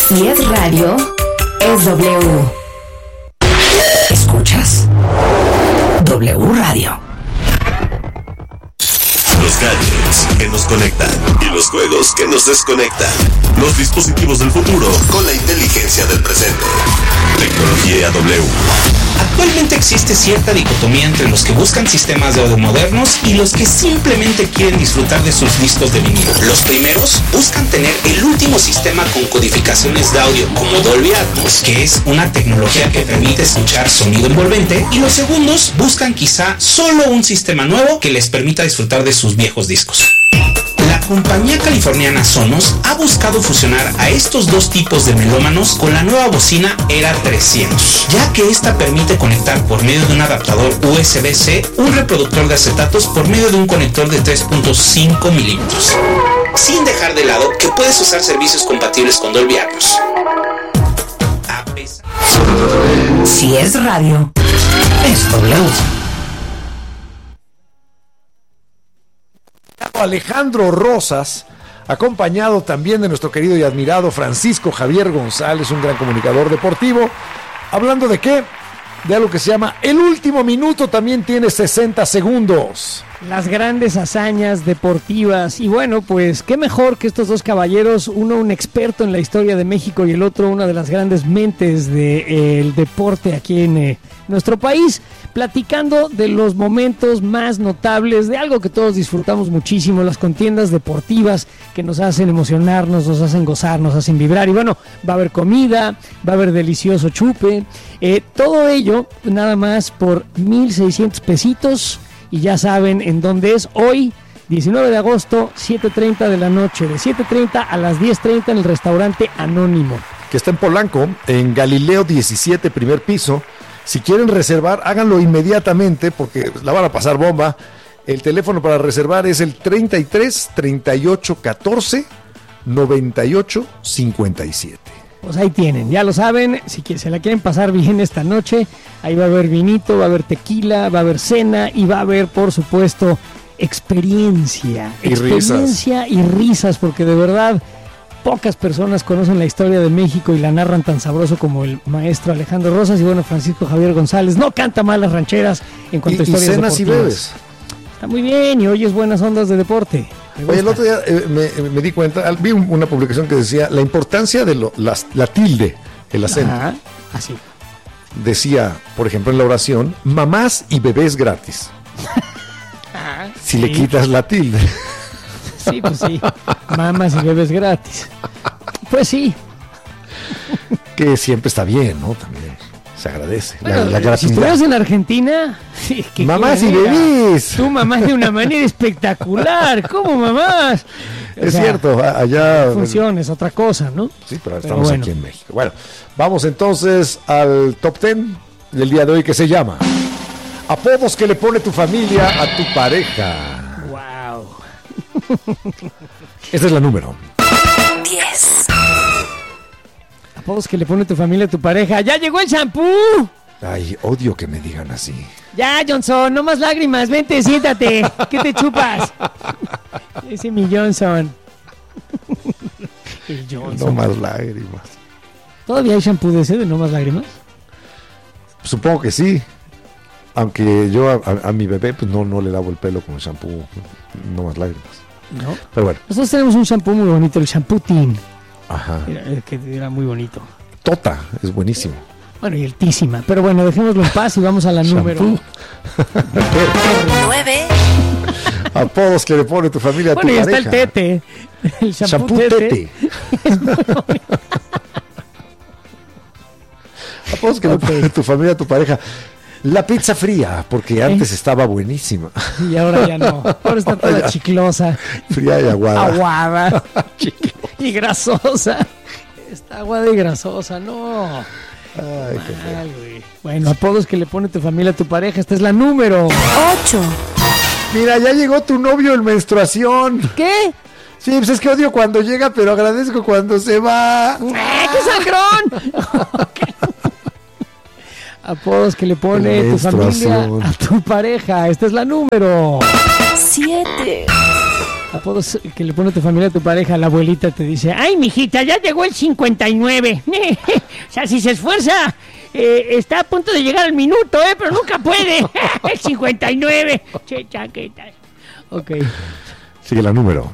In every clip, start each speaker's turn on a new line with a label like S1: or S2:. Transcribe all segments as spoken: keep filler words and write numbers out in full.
S1: Si es radio, es W. ¿Escuchas? W Radio.
S2: Los gadgets que nos conectan y los juegos que nos desconectan. Los dispositivos del futuro con la inteligencia del presente. Tecnología W.
S3: Actualmente existe cierta dicotomía entre los que buscan sistemas de audio modernos y los que simplemente quieren disfrutar de sus discos de vinilo. Los primeros buscan tener el último sistema con codificaciones de audio como Dolby Atmos, que es una tecnología que permite escuchar sonido envolvente, y los segundos buscan quizá solo un sistema nuevo que les permita disfrutar de sus viejos discos. La compañía californiana Sonos ha buscado fusionar a estos dos tipos de melómanos con la nueva bocina Era trescientos, ya que esta permite conectar por medio de un adaptador U S B C un reproductor de acetatos por medio de un conector de tres punto cinco milímetros, sin dejar de lado que puedes usar servicios compatibles con Dolby Atmos. A pesar...
S1: Si es radio, es W.
S4: Alejandro Rosas, acompañado también de nuestro querido y admirado Francisco Javier González, un gran comunicador deportivo. ¿Hablando de qué? De algo que se llama El Último Minuto, también tiene sesenta segundos.
S5: Las grandes hazañas deportivas. Y bueno, pues qué mejor que estos dos caballeros, uno un experto en la historia de México y el otro una de las grandes mentes del deporte aquí en eh, nuestro país, platicando de los momentos más notables, de algo que todos disfrutamos muchísimo, las contiendas deportivas que nos hacen emocionarnos, nos hacen gozar, nos hacen vibrar. Y bueno, va a haber comida, va a haber delicioso chupe, eh, todo ello nada más por mil seiscientos pesitos. Y ya saben en dónde es hoy, diecinueve de agosto, siete treinta de la noche, de siete treinta a las diez treinta en el restaurante Anónimo.
S4: Que está en Polanco, en Galileo diecisiete, primer piso. Si quieren reservar, háganlo inmediatamente porque la van a pasar bomba. El teléfono para reservar es el treinta y tres, treinta y ocho, catorce, noventa y ocho, cincuenta y siete.
S5: Pues ahí tienen, ya lo saben, si se la quieren pasar bien esta noche, ahí va a haber vinito, va a haber tequila, va a haber cena y va a haber, por supuesto, experiencia.
S4: Y
S5: experiencia
S4: risas.
S5: y risas, porque de verdad pocas personas conocen la historia de México y la narran tan sabroso como el maestro Alejandro Rosas. Y bueno, Francisco Javier González no canta mal las rancheras en cuanto
S4: y,
S5: a historias
S4: y cenas
S5: deportivas.
S4: Y bebes.
S5: Está muy bien y oyes buenas ondas de deporte.
S4: Oye, el otro día eh, me, me di cuenta, vi una publicación que decía la importancia de lo, las, la tilde, el acento.
S5: Ajá, así.
S4: Decía, por ejemplo, en la oración, mamás y bebés gratis.
S5: Ah,
S4: si
S5: sí.
S4: le quitas la tilde.
S5: Sí, pues sí. Mamás y bebés gratis. Pues sí.
S4: Que siempre está bien, ¿no? También se agradece.
S5: Bueno,
S4: la, la
S5: si estuvieras en Argentina, sí, que
S4: mamás y bebés.
S5: Tú mamás de una manera espectacular. ¿Cómo mamás? O
S4: es
S5: sea,
S4: cierto, allá
S5: funciona, es otra cosa, ¿no?
S4: Sí, pero, pero estamos
S5: bueno.
S4: aquí en México. Bueno, vamos entonces al top diez del día de hoy, que se llama apodos que le pone tu familia a tu pareja.
S5: Wow.
S4: Esta es la número
S1: diez.
S5: Apodos que le pone tu familia a tu pareja. ¡Ya llegó el shampoo!
S4: Ay, odio que me digan así.
S5: Ya, Johnson, no más lágrimas. Vente, siéntate. ¿Qué te chupas? Ese mi Johnson. El Johnson.
S4: No más lágrimas.
S5: ¿Todavía hay shampoo de ese de no más lágrimas?
S4: Supongo que sí. Aunque yo a, a, a mi bebé pues no, no le lavo el pelo con el shampoo no más lágrimas.
S5: No.
S4: Pero bueno.
S5: Nosotros tenemos un shampoo muy bonito, el shampoo Team.
S4: Ajá.
S5: Era, que era muy bonito.
S4: Tota, es buenísimo.
S5: Bueno, y el Tísima. Pero bueno, dejémoslo en paz y vamos a la número
S1: nueve.
S4: Apodos que le pone tu familia a
S5: bueno,
S4: tu
S5: y
S4: pareja.
S5: está el Tete. El shampoo,
S4: shampoo
S5: Tete.
S4: Tete. Apodos que okay. le pone tu familia a tu pareja. La pizza fría, porque antes ¿Eh? estaba buenísima.
S5: Y ahora ya no. Ahora está toda ya. chiclosa.
S4: Fría y aguada.
S5: Aguada. Y grasosa. Está aguada y grasosa, no.
S4: Ay, qué
S5: Mal, güey. Bueno, apodos que le pone tu familia a tu pareja. Esta es la número
S1: ocho.
S4: Mira, ya llegó tu novio en menstruación.
S5: ¿Qué?
S4: Sí, pues es que odio cuando llega, pero agradezco cuando se va.
S5: ¡Ah, qué sangrón! Okay. Apodos que le pone tu familia a tu pareja. Esta es la número
S1: siete.
S5: Apodos que le pone tu familia a tu pareja. La abuelita te dice, ay, mijita, ya llegó el cincuenta y nueve. O sea, si se esfuerza, eh, está a punto de llegar al minuto, ¿eh? Pero nunca puede. El cincuenta y nueve. Che, chaqueta. Ok.
S4: Sigue la número.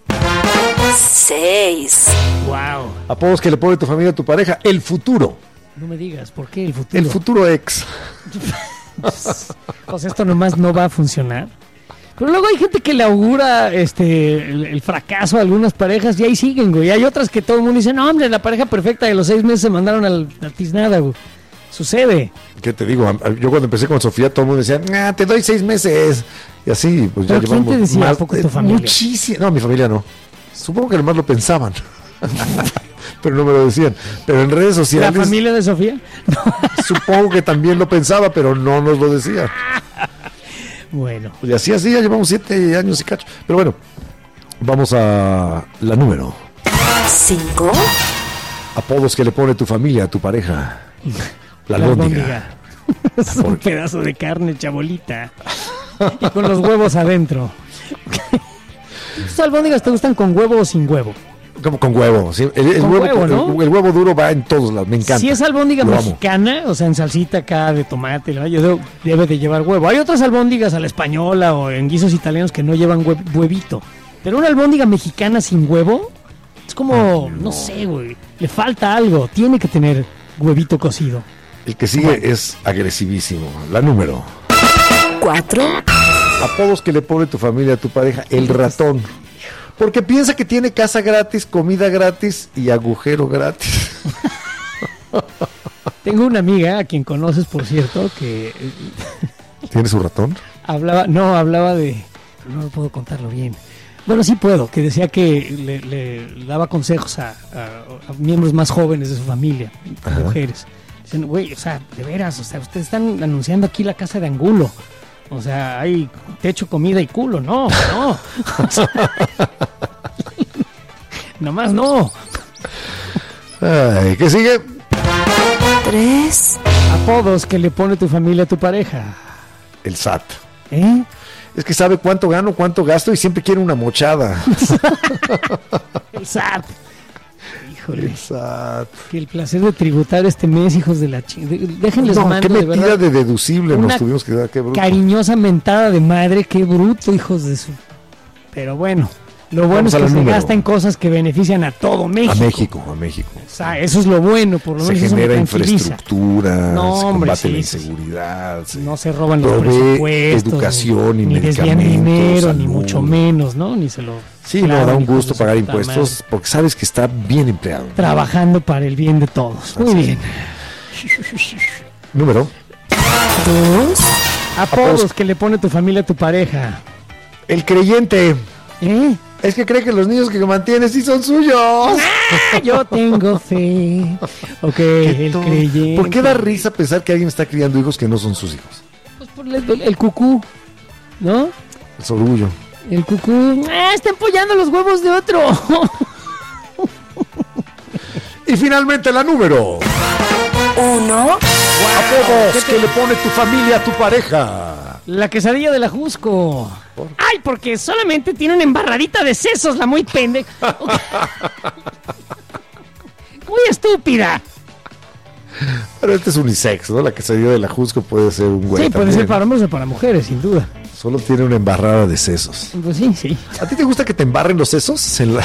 S1: seis.
S5: Wow.
S4: Apodos que le pone tu familia a tu pareja. El futuro.
S5: No me digas, ¿por qué el futuro?
S4: El futuro ex.
S5: O sea, esto nomás no va a funcionar. Pero luego hay gente que le augura este el, el fracaso a algunas parejas y ahí siguen, güey. Hay otras que todo el mundo dice, no, hombre, la pareja perfecta de los seis meses se mandaron al, a tiznada, güey. Sucede.
S4: ¿Qué te digo? Yo cuando empecé con Sofía, todo el mundo decía, ah, te doy seis meses. Y así, pues ya
S5: ¿Pero quién
S4: llevamos
S5: te decía?
S4: más,
S5: ¿A poco tu familia?
S4: Muchísimo. No, mi familia no. Supongo que nomás lo pensaban. Pero no me lo decían. Pero en redes sociales.
S5: ¿La familia de Sofía?
S4: Supongo que también lo pensaba, pero no nos lo decían.
S5: Bueno.
S4: Y así, así, ya llevamos siete años y cacho. Pero bueno, vamos a la número.
S1: cinco.
S4: Apodos que le pone tu familia a tu pareja. La
S5: La
S4: albóndiga.
S5: albóndiga. Es un pedazo de carne, chabolita. Y con los huevos adentro. ¿Tus albóndigas te gustan con huevo o sin huevo?
S4: Como con huevo. ¿Sí? El, el
S5: Con
S4: huevo,
S5: huevo, ¿no?
S4: el, el huevo duro va en todos lados, me encanta.
S5: Si es albóndiga
S4: Lo amo.
S5: mexicana, o sea, en salsita acá de tomate, ¿no? Yo debo- debe de llevar huevo. Hay otras albóndigas a la española o en guisos italianos que no llevan hue- huevito. Pero una albóndiga mexicana sin huevo es como, no. no sé, güey. Le falta algo. Tiene que tener huevito cocido.
S4: El que sigue
S5: Bueno.
S4: es agresivísimo. La número.
S1: cuatro.
S4: Apodos que le pone tu familia a tu pareja. El ratón. Porque piensa que tiene casa gratis, comida gratis y agujero gratis.
S5: Tengo una amiga, a quien conoces, por cierto, que eh,
S4: ¿Tiene su ratón?
S5: hablaba, no, hablaba de, no puedo contarlo bien. Bueno, sí puedo, que decía que le, le daba consejos a, a- a miembros más jóvenes de su familia,
S4: Ajá.
S5: mujeres. Dicen, güey, o sea, de veras, o sea, ustedes están anunciando aquí la casa de Angulo. O sea, hay techo, comida y culo. No, no. O sea, nomás no.
S4: Ay, ¿qué sigue?
S1: tres.
S5: Apodos que le pone tu familia a tu pareja.
S4: El S A T.
S5: ¿Eh?
S4: Es que sabe cuánto gano, cuánto gasto y siempre quiere una mochada.
S5: El S A T. Híjole.
S4: El S A T.
S5: Que el placer de tributar este mes, hijos de la chingada. Déjenles
S4: No,
S5: mando,
S4: qué
S5: de
S4: metida
S5: verdad,
S4: de deducible
S5: una
S4: nos tuvimos que dar, qué bruto.
S5: cariñosa mentada de madre, qué bruto, hijos de su. Pero bueno, lo bueno
S4: Vamos
S5: es
S4: a
S5: que
S4: la
S5: se
S4: número.
S5: gasta en cosas que benefician a todo México.
S4: A México, a México.
S5: O sea, eso es lo bueno, por lo
S4: Se
S5: menos eso me
S4: genera
S5: tranquiliza.
S4: infraestructura,
S5: No,
S4: se
S5: hombre,
S4: combate
S5: sí,
S4: la
S5: sí, sí.
S4: inseguridad, se
S5: No se roban los
S4: provee
S5: presupuestos,
S4: educación y
S5: ni desvían
S4: medicamentos,
S5: dinero, ni
S4: salud.
S5: mucho menos, ¿no? Ni se lo.
S4: Sí, no,
S5: clavan,
S4: da un
S5: hijos
S4: gusto
S5: de su
S4: pagar
S5: puta
S4: impuestos
S5: madre.
S4: porque sabes que está bien empleado.
S5: Trabajando para el bien de todos. Muy
S4: Así es.
S5: bien.
S4: Número.
S1: dos.
S5: Apodos que le pone tu familia a tu pareja.
S4: El creyente.
S5: ¿Eh?
S4: Es que cree que los niños que mantiene sí son suyos.
S5: Ah, yo tengo fe. Ok, el
S4: Todo.
S5: creyente.
S4: ¿Por qué da risa pensar que alguien está criando hijos que no son sus hijos?
S5: Pues por el, el- el cucú, ¿no?
S4: Es orgullo.
S5: El cucú. Ah, está empollando los huevos de otro.
S4: Y finalmente la número.
S1: uno.
S4: Apodos que le pone tu familia a tu pareja.
S5: La quesadilla de la Jusco. Ay, porque solamente tiene una embarradita de sesos, la muy pendeja. Muy estúpida.
S4: Pero este es unisex, ¿no? La quesadilla de la Jusco puede ser un güey
S5: Sí, puede
S4: también.
S5: ser para hombres o para mujeres, sin duda.
S4: Solo tiene una embarrada de sesos.
S5: Pues sí, sí.
S4: ¿A ti te gusta que te embarren los sesos en, la-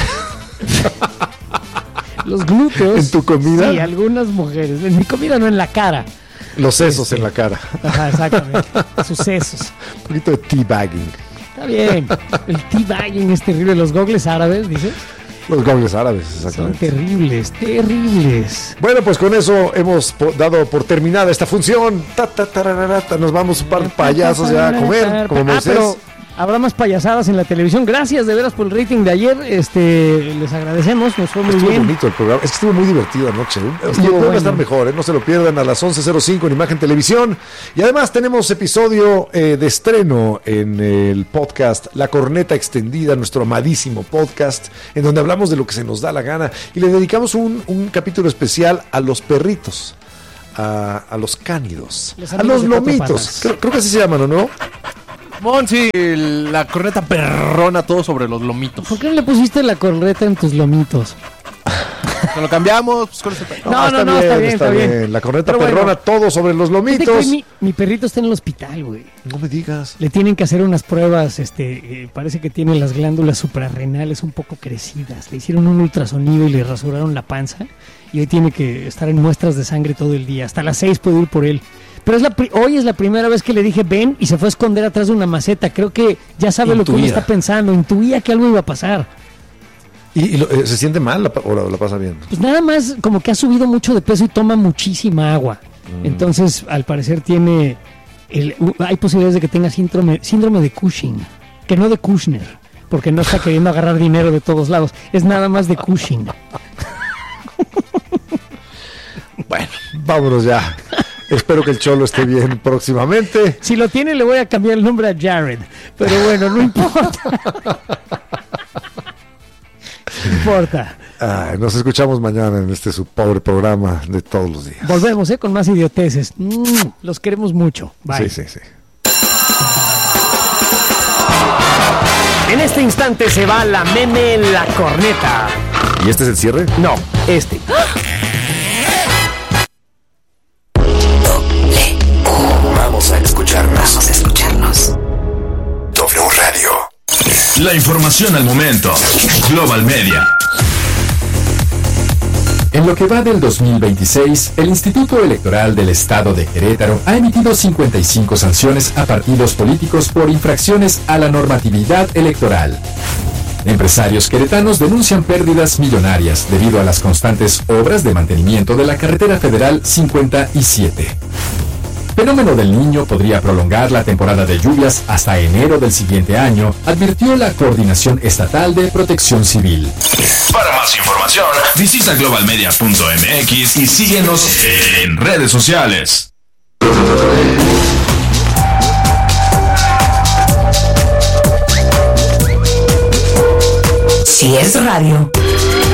S5: Los glúteos.
S4: en tu comida?
S5: Sí, algunas mujeres. En mi comida no, en la cara.
S4: Los sesos
S5: Este.
S4: en la cara.
S5: Ajá, exactamente. Sus sesos.
S4: Un poquito de teabagging.
S5: Está bien. El teabagging es terrible. Los gogles árabes, dices,
S4: Los gogles árabes,
S5: son
S4: exactamente.
S5: terribles, terribles.
S4: Bueno, pues con eso hemos po- dado por terminada esta función. Ta, ta, tararara, ta. Nos vamos un par de payasos ya a comer, como
S5: Ah,
S4: Moisés.
S5: pero habrá más payasadas en la televisión. Gracias de veras por el rating de ayer. Este, les agradecemos, nos fue muy
S4: Estuvo
S5: bien.
S4: bonito el programa, es que estuvo muy divertido anoche. ¿eh?
S5: Estuvo
S4: Y puede
S5: bueno.
S4: estar mejor, ¿eh? No se lo pierdan a las once cero cinco en Imagen Televisión. Y además tenemos episodio eh, de estreno en el podcast La Corneta Extendida, nuestro amadísimo podcast, en donde hablamos de lo que se nos da la gana. Y le dedicamos un, un capítulo especial a los perritos, a, a los cánidos,
S5: Los
S4: a
S5: amigos
S4: los
S5: de cuatro
S4: lomitos.
S5: patas.
S4: Creo, creo que así se llaman, ¿o no?
S6: Monsi, la corneta perrona, todo sobre los lomitos.
S5: ¿Por qué no le pusiste la corneta en tus lomitos?
S6: Se lo cambiamos. Pues, con ese...
S5: No, no, no, está bien, está bien.
S4: La corneta
S5: Pero
S4: perrona,
S5: bueno,
S4: todo sobre los lomitos.
S5: Mi, mi perrito está en el hospital, güey.
S4: No me digas.
S5: Le tienen que hacer unas pruebas, este, eh, parece que tiene las glándulas suprarrenales un poco crecidas. Le hicieron un ultrasonido y le rasuraron la panza. Y hoy tiene que estar en muestras de sangre todo el día. Hasta las seis puedo ir por él. Pero es la pri- hoy es la primera vez que le dije ven y se fue a esconder atrás de una maceta. Creo que ya sabe Intuida. Lo que uno está pensando. Intuía que algo iba a pasar.
S4: ¿Y, y lo, eh, se siente mal la, o la, la pasa bien?
S5: Pues nada más como que ha subido mucho de peso y toma muchísima agua. Mm. Entonces, al parecer tiene... El, uh, hay posibilidades de que tenga síndrome, síndrome de Cushing. Que no de Kushner. Porque no está queriendo agarrar dinero de todos lados. Es nada más de Cushing.
S4: Bueno, vámonos ya. Espero que el Cholo esté bien próximamente.
S5: Si lo tiene, le voy a cambiar el nombre a Jared. Pero bueno, no importa. No importa.
S4: Ay, nos escuchamos mañana en este su pobre programa de todos los días.
S5: Volvemos, ¿eh? Con más idioteces. Mm, los queremos mucho. Bye.
S4: Sí, sí, sí.
S7: En este instante se va la meme en la corneta.
S4: ¿Y este es el cierre?
S7: No, este.
S2: Vamos a escucharnos.
S1: Vamos a escucharnos.
S2: W Radio. La información al momento. Global Media.
S8: En lo que va del dos mil veintiséis, el Instituto Electoral del Estado de Querétaro ha emitido cincuenta y cinco sanciones a partidos políticos por infracciones a la normatividad electoral. Empresarios queretanos denuncian pérdidas millonarias debido a las constantes obras de mantenimiento de la carretera federal cincuenta y siete. Fenómeno del Niño podría prolongar la temporada de lluvias hasta enero del siguiente año, advirtió la Coordinación Estatal de Protección Civil.
S2: Para más información, visita global media punto m x y síguenos en redes sociales.
S1: Si es radio.